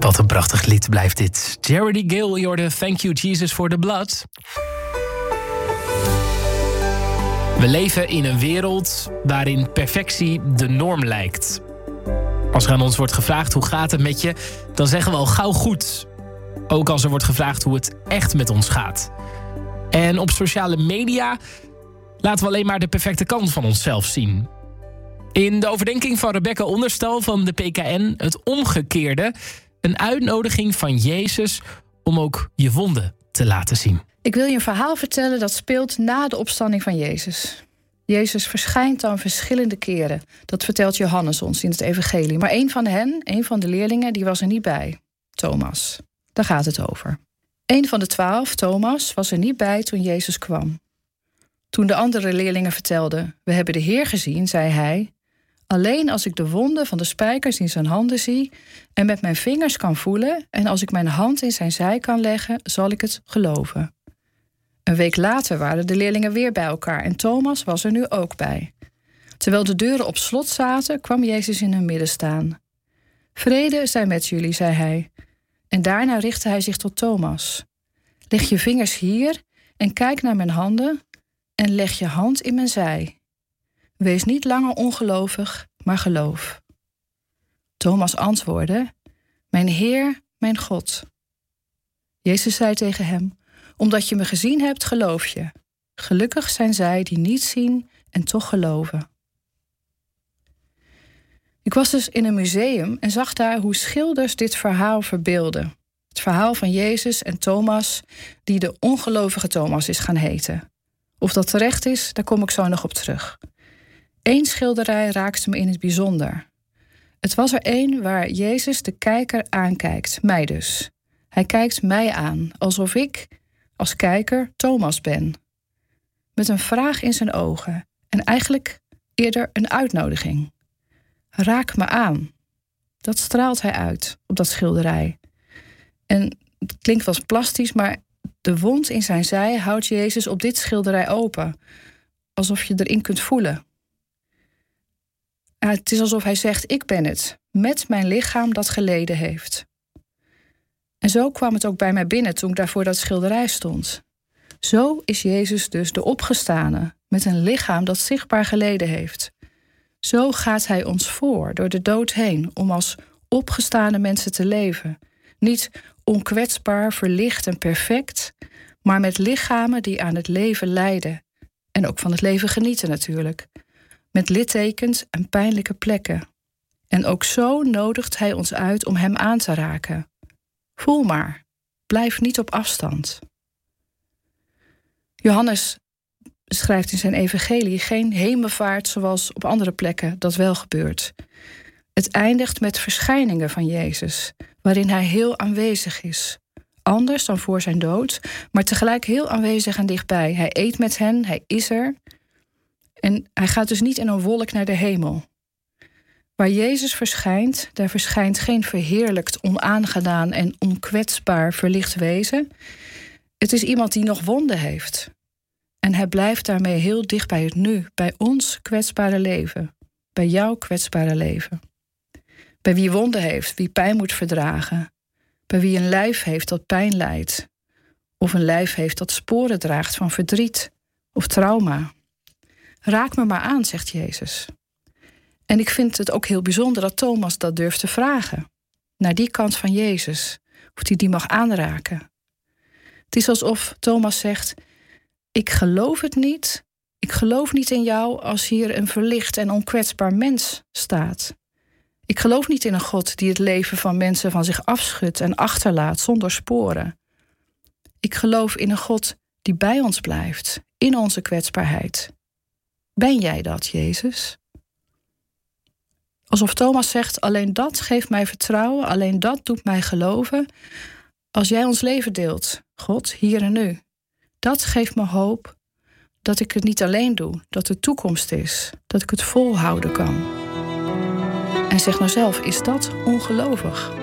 Wat een prachtig lied blijft dit. Charity Gill, je hoorde Thank You Jesus for the Blood. We leven in een wereld waarin perfectie de norm lijkt. Als er aan ons wordt gevraagd hoe gaat het met je, dan zeggen we al gauw goed. Ook als er wordt gevraagd hoe het echt met ons gaat. En op sociale media laten we alleen maar de perfecte kant van onszelf zien. In de overdenking van Rebecca Onderstal van de PKN, het omgekeerde, een uitnodiging van Jezus om ook je wonden te laten zien. Ik wil je een verhaal vertellen dat speelt na de opstanding van Jezus. Jezus verschijnt dan verschillende keren. Dat vertelt Johannes ons in het evangelie. Maar een van de leerlingen, die was er niet bij. Thomas. Daar gaat het over. Een van de 12, Thomas, was er niet bij toen Jezus kwam. Toen de andere leerlingen vertelden, we hebben de Heer gezien, zei hij, alleen als ik de wonden van de spijkers in zijn handen zie en met mijn vingers kan voelen en als ik mijn hand in zijn zij kan leggen, zal ik het geloven. Een week later waren de leerlingen weer bij elkaar en Thomas was er nu ook bij. Terwijl de deuren op slot zaten, kwam Jezus in hun midden staan. Vrede zij met jullie, zei hij. En daarna richtte hij zich tot Thomas. Leg je vingers hier en kijk naar mijn handen en leg je hand in mijn zij. Wees niet langer ongelovig, maar geloof. Thomas antwoordde, mijn Heer, mijn God. Jezus zei tegen hem, omdat je me gezien hebt, geloof je. Gelukkig zijn zij die niet zien en toch geloven. Ik was dus in een museum en zag daar hoe schilders dit verhaal verbeelden. Het verhaal van Jezus en Thomas, die de ongelovige Thomas is gaan heten. Of dat terecht is, daar kom ik zo nog op terug. Eén schilderij raakte me in het bijzonder. Het was er één waar Jezus de kijker aankijkt, mij dus. Hij kijkt mij aan, alsof ik, als kijker, Thomas ben. Met een vraag in zijn ogen en eigenlijk eerder een uitnodiging. Raak me aan. Dat straalt hij uit op dat schilderij. En het klinkt wel plastisch, maar de wond in zijn zij houdt Jezus op dit schilderij open. Alsof je erin kunt voelen. Het is alsof hij zegt, ik ben het, met mijn lichaam dat geleden heeft. En zo kwam het ook bij mij binnen toen ik daar voor dat schilderij stond. Zo is Jezus dus de opgestane, met een lichaam dat zichtbaar geleden heeft. Zo gaat hij ons voor, door de dood heen, om als opgestane mensen te leven. Niet onkwetsbaar, verlicht en perfect, maar met lichamen die aan het leven lijden. En ook van het leven genieten natuurlijk. Met littekens en pijnlijke plekken. En ook zo nodigt hij ons uit om hem aan te raken. Voel maar, blijf niet op afstand. Johannes schrijft in zijn evangelie geen hemelvaart zoals op andere plekken dat wel gebeurt. Het eindigt met verschijningen van Jezus, waarin hij heel aanwezig is. Anders dan voor zijn dood, maar tegelijk heel aanwezig en dichtbij. Hij eet met hen, hij is er. En hij gaat dus niet in een wolk naar de hemel. Waar Jezus verschijnt, daar verschijnt geen verheerlijkt, onaangedaan en onkwetsbaar verlicht wezen. Het is iemand die nog wonden heeft. En hij blijft daarmee heel dicht bij het nu, bij ons kwetsbare leven. Bij jouw kwetsbare leven. Bij wie wonden heeft, wie pijn moet verdragen. Bij wie een lijf heeft dat pijn lijdt. Of een lijf heeft dat sporen draagt van verdriet of trauma. Raak me maar aan, zegt Jezus. En ik vind het ook heel bijzonder dat Thomas dat durft te vragen. Naar die kant van Jezus. Of hij die mag aanraken. Het is alsof Thomas zegt, ik geloof het niet. Ik geloof niet in jou als hier een verlicht en onkwetsbaar mens staat. Ik geloof niet in een God die het leven van mensen van zich afschudt en achterlaat zonder sporen. Ik geloof in een God die bij ons blijft, in onze kwetsbaarheid. Ben jij dat, Jezus? Alsof Thomas zegt, alleen dat geeft mij vertrouwen, alleen dat doet mij geloven. Als jij ons leven deelt, God, hier en nu. Dat geeft me hoop dat ik het niet alleen doe, dat er toekomst is, dat ik het volhouden kan. En zeg nou zelf, is dat ongelovig?